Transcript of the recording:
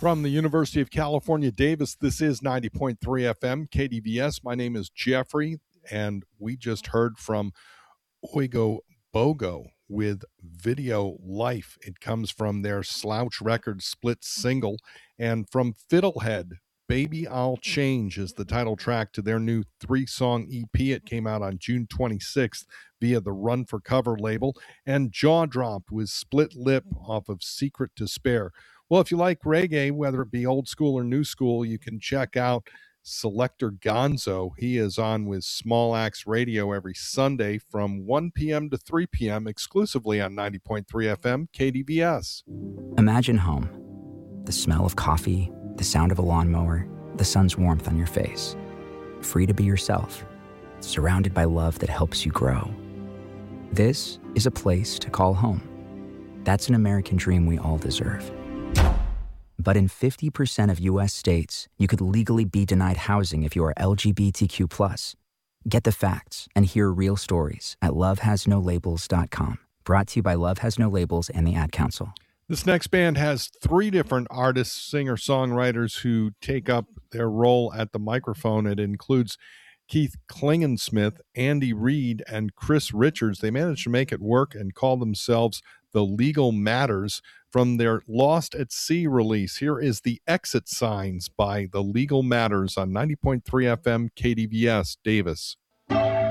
From the University of California, Davis, this is 90.3 FM, KDVS. My name is Jeffrey, and we just heard from Oingo Bogo with Video Life. It comes from their Slouch Records split single, and from Fiddlehead, Baby I'll Change is the title track to their new 3-song EP. It came out on June 26th via the Run for Cover label, and Jaw Dropped with Split Lip off of Secret to Spare. Well, if you like reggae, whether it be old school or new school, you can check out Selector Gonzo. He is on with Small Axe Radio every Sunday from 1 p.m. to 3 p.m. exclusively on 90.3 FM KDVS. Imagine home. The smell of coffee, the sound of a lawnmower, the sun's warmth on your face. Free to be yourself, surrounded by love that helps you grow. This is a place to call home. That's an American dream we all deserve. But in 50% of U.S. states, you could legally be denied housing if you are LGBTQ+. Get the facts and hear real stories at lovehasnolabels.com. Brought to you by Love Has No Labels and the Ad Council. This next band has 3 different artists, singer-songwriters who take up their role at the microphone. It includes Keith Klingensmith, Andy Reid, and Chris Richards. They managed to make it work and call themselves The Legal Matters. From their Lost at Sea release, here is The Exit Signs by The Legal Matters on 90.3 FM KDVS, Davis.